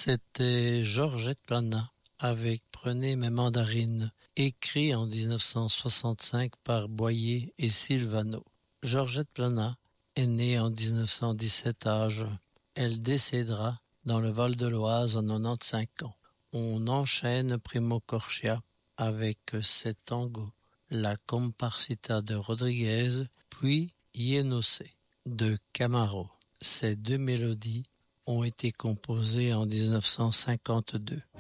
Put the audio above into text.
C'était Georgette Plana avec Prenez mes mandarines, écrit en 1965 par Boyer et Sylvano. Georgette Plana est née en 1917 à Agen. Elle décédera dans le Val-de-l'Oise en 95 ans. On enchaîne Primo Corchia avec ses tangos, la Comparsita de Rodriguez, puis Yenose de Camaro. Ces deux mélodies ont été composées en 1952.